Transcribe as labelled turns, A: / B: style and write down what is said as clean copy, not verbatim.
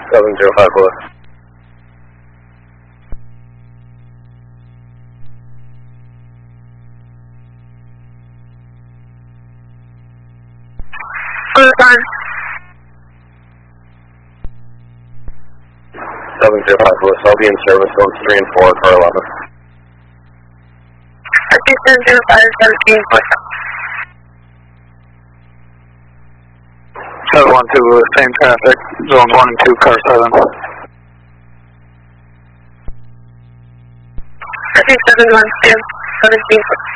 A: 7054.
B: Time.
A: 7054, so I'll be in service zones 3 and 4 for 11.
B: Okay, 705, 17.
C: 712, same traffic, zones 1 and 2, car 7.
B: Okay, 712, 17.